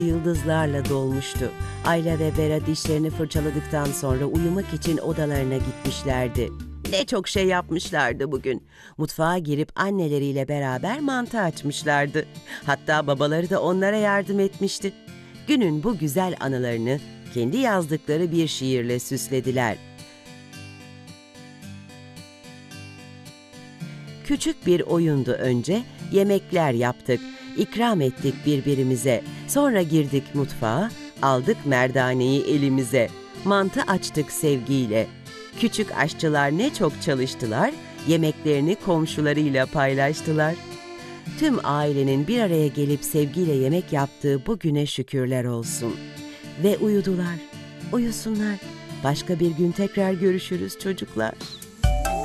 yıldızlarla dolmuştu. Ayla ve Bera dişlerini fırçaladıktan sonra uyumak için odalarına gitmişlerdi. Ne çok şey yapmışlardı bugün. Mutfağa girip anneleriyle beraber mantı açmışlardı. Hatta babaları da onlara yardım etmişti. Günün bu güzel anılarını kendi yazdıkları bir şiirle süslediler. Küçük bir oyundu önce, yemekler yaptık, ikram ettik birbirimize. Sonra girdik mutfağa, aldık merdaneyi elimize. Mantı açtık sevgiyle. Küçük aşçılar ne çok çalıştılar, yemeklerini komşularıyla paylaştılar. Tüm ailenin bir araya gelip sevgiyle yemek yaptığı bu güne şükürler olsun. Ve uyudular, uyusunlar. Başka bir gün tekrar görüşürüz çocuklar.